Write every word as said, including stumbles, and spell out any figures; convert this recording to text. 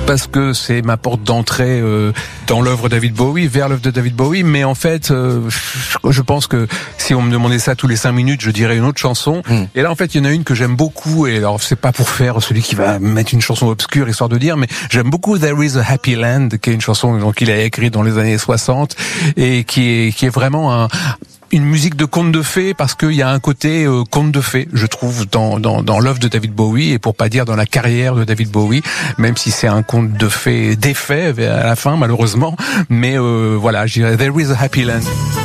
parce que c'est ma porte d'entrée euh, dans l'œuvre de David Bowie, vers l'œuvre de David Bowie. Mais en fait, euh, je pense que si on me demandait ça tous les cinq minutes, je dirais une autre chanson. Mm. Et là, en fait, il y en a une que j'aime beaucoup. Et alors, c'est pas pour faire celui qui va mettre une chanson obscure, histoire de dire, mais j'aime beaucoup There Is a Happy Land, qui est une chanson donc, qu'il a écrite dans les années soixante et qui est, qui est vraiment un... une musique de conte de fées, parce qu'il y a un côté euh, conte de fées, je trouve, dans, dans, dans l'œuvre de David Bowie, et pour pas dire dans la carrière de David Bowie, même si c'est un conte de fées défait à la fin, malheureusement. Mais euh, voilà, je dirais There Is a Happy Land.